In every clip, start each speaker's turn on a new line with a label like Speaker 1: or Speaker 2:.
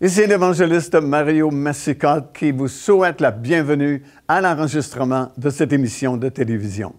Speaker 1: Ici l'évangéliste Mario Massicotte qui vous souhaite la bienvenue à l'enregistrement de cette émission de télévision.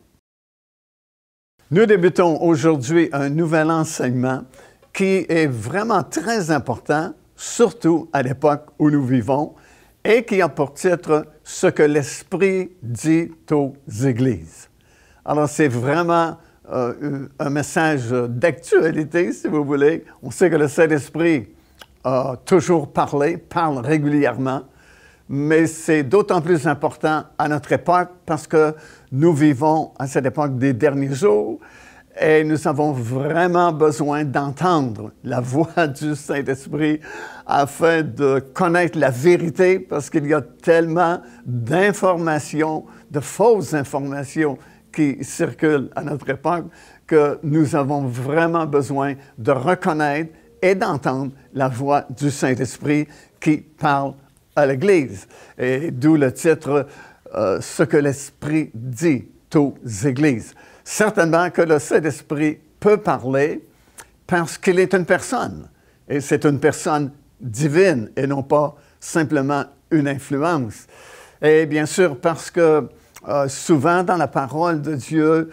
Speaker 1: Nous débutons aujourd'hui un nouvel enseignement qui est vraiment très important, surtout à l'époque où nous vivons, et qui a pour titre « Ce que l'Esprit dit aux Églises ». Alors, c'est vraiment un message d'actualité, si vous voulez. On sait que le Saint-Esprit a toujours parle régulièrement, mais c'est d'autant plus important à notre époque parce que nous vivons à cette époque des derniers jours et nous avons vraiment besoin d'entendre la voix du Saint-Esprit afin de connaître la vérité parce qu'il y a tellement d'informations, de fausses informations qui circulent à notre époque que nous avons vraiment besoin de reconnaître et d'entendre la voix du Saint-Esprit qui parle à l'Église. Et d'où le titre « Ce que l'Esprit dit aux Églises ». Certainement que le Saint-Esprit peut parler parce qu'il est une personne. Et c'est une personne divine et non pas simplement une influence. Et bien sûr parce que souvent dans la parole de Dieu,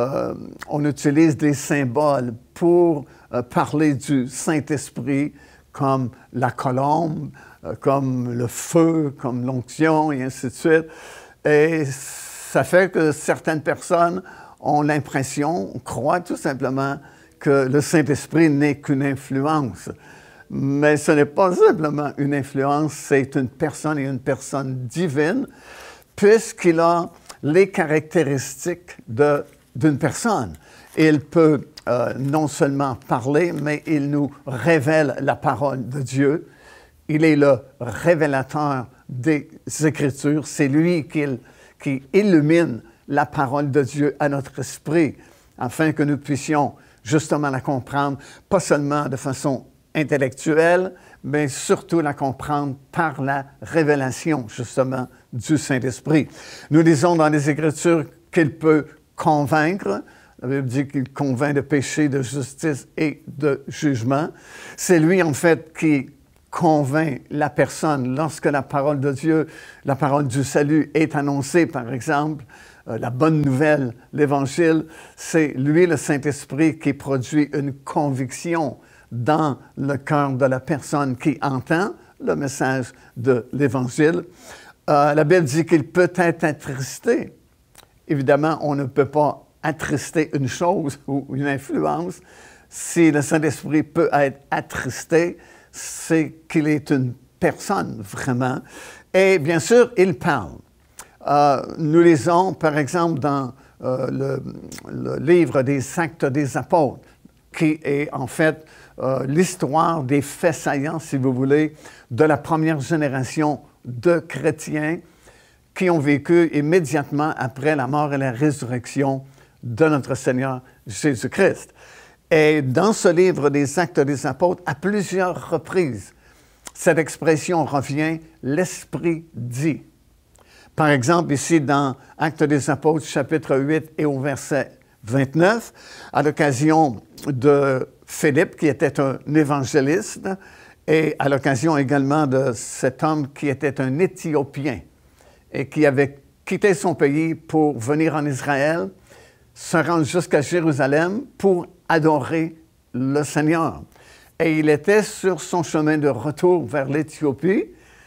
Speaker 1: on utilise des symboles pour parler du Saint-Esprit comme la colombe, comme le feu, comme l'onction et ainsi de suite. Et ça fait que certaines personnes ont l'impression, croient tout simplement que le Saint-Esprit n'est qu'une influence. Mais ce n'est pas simplement une influence, c'est une personne et une personne divine, puisqu'il a les caractéristiques d'une personne. Il peut non seulement parler, mais il nous révèle la parole de Dieu. Il est le révélateur des Écritures. C'est lui qui illumine la parole de Dieu à notre esprit, afin que nous puissions justement la comprendre, pas seulement de façon intellectuelle, mais surtout la comprendre par la révélation, justement, du Saint-Esprit. Nous lisons dans les Écritures qu'il peut convaincre. La Bible dit qu'il convainc de péché, de justice et de jugement. C'est lui, en fait, qui convainc la personne lorsque la parole de Dieu, la parole du salut est annoncée, par exemple. La bonne nouvelle, l'Évangile, c'est lui, le Saint-Esprit, qui produit une conviction dans le cœur de la personne qui entend le message de l'Évangile. La Bible dit qu'il peut être attristé. Évidemment, on ne peut pas attrister une chose ou une influence. Si le Saint-Esprit peut être attristé, c'est qu'il est une personne, vraiment. Et bien sûr, il parle. Nous lisons, par exemple, dans le livre des Actes des Apôtres, qui est en fait l'histoire des faits saillants, si vous voulez, de la première génération de chrétiens qui ont vécu immédiatement après la mort et la résurrection de notre Seigneur Jésus-Christ. Et dans ce livre des Actes des Apôtres, à plusieurs reprises, cette expression revient « l'Esprit dit ». Par exemple, ici dans Actes des Apôtres, chapitre 8 et au verset 29, à l'occasion de Philippe, qui était un évangéliste, et à l'occasion également de cet homme qui était un Éthiopien et qui avait quitté son pays pour venir en Israël, se rendre jusqu'à Jérusalem pour adorer le Seigneur. Et il était sur son chemin de retour vers l'Éthiopie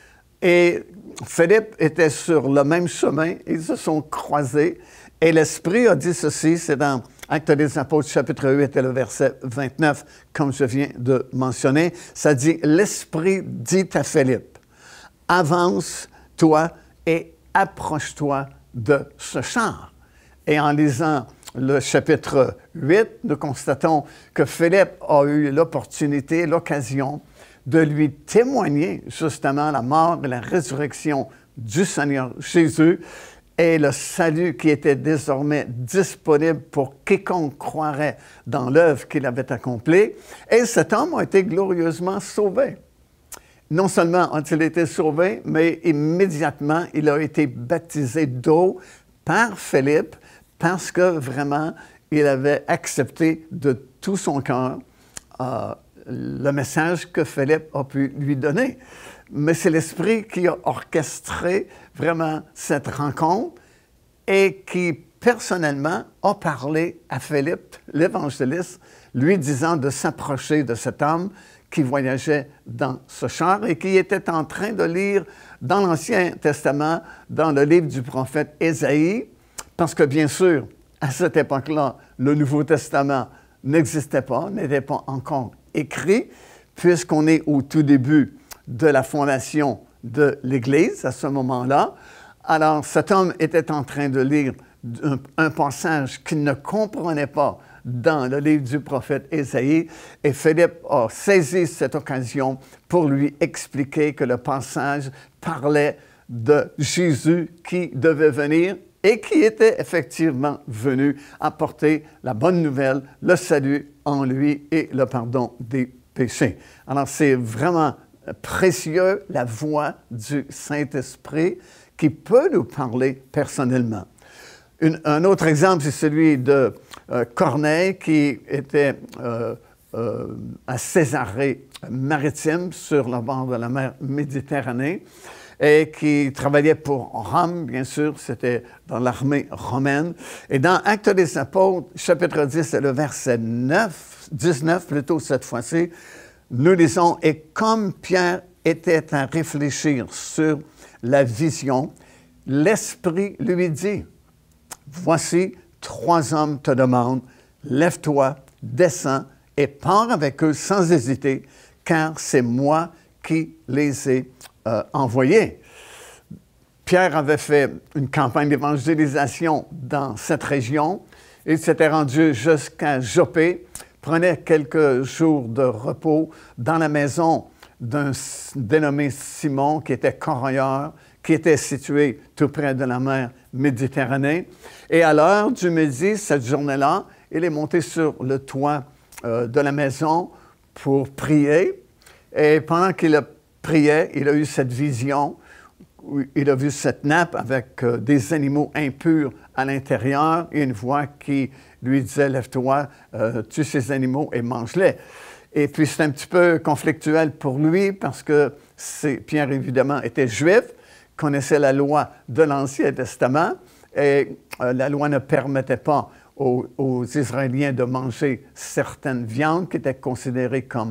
Speaker 1: et Philippe était sur le même chemin, ils se sont croisés et l'Esprit a dit ceci, c'est dans Actes des Apôtres, chapitre 8 et le verset 29, comme je viens de mentionner, ça dit « L'Esprit dit à Philippe, avance, toi, et approche-toi de ce char. » Et en lisant le chapitre 8, nous constatons que Philippe a eu l'opportunité, l'occasion de lui témoigner justement la mort et la résurrection du Seigneur Jésus et le salut qui était désormais disponible pour quiconque croirait dans l'œuvre qu'il avait accomplie. Et cet homme a été glorieusement sauvé. Non seulement a-t-il été sauvé, mais immédiatement, il a été baptisé d'eau par Philippe parce que vraiment, il avait accepté de tout son cœur le message que Philippe a pu lui donner. Mais c'est l'Esprit qui a orchestré vraiment cette rencontre et qui, personnellement, a parlé à Philippe, l'évangéliste, lui disant de s'approcher de cet homme qui voyageait dans ce char et qui était en train de lire dans l'Ancien Testament, dans le livre du prophète Ésaïe, parce que, bien sûr, à cette époque-là, le Nouveau Testament n'existait pas, n'était pas encore écrit, puisqu'on est au tout début de la fondation de l'Église à ce moment-là. Alors, cet homme était en train de lire un passage qu'il ne comprenait pas dans le livre du prophète Ésaïe, et Philippe a saisi cette occasion pour lui expliquer que le passage parlait de Jésus qui devait venir et qui était effectivement venu apporter la bonne nouvelle, le salut en lui et le pardon des péchés. Alors, c'est vraiment précieux, la voix du Saint-Esprit qui peut nous parler personnellement. Un autre exemple, c'est celui de Corneille qui était à Césarée-Maritime, sur le bord de la mer Méditerranée, et qui travaillait pour Rome, bien sûr, c'était dans l'armée romaine. Et dans Actes des Apôtres, chapitre 10, et le verset 19 plutôt cette fois-ci, nous lisons « Et comme Pierre était à réfléchir sur la vision, l'Esprit lui dit, « Voici, 3 hommes te demandent, lève-toi, descends et pars avec eux sans hésiter, car c'est moi qui les ai envoyés. » Pierre avait fait une campagne d'évangélisation dans cette région. Il s'était rendu jusqu'à Joppé, prenait quelques jours de repos dans la maison d'un dénommé Simon, qui était corroyeur, qui était situé tout près de la mer Méditerranée. Et à l'heure du midi, cette journée-là, il est monté sur le toit de la maison pour prier. Et pendant qu'il priait, il a eu cette vision. Il a vu cette nappe avec des animaux impurs à l'intérieur et une voix qui lui disait « Lève-toi, tue ces animaux et mange-les ». Et puis, c'est un petit peu conflictuel pour lui parce que Pierre, évidemment, était juif, connaissait la loi de l'Ancien Testament et la loi ne permettait pas aux Israéliens de manger certaines viandes qui étaient considérées comme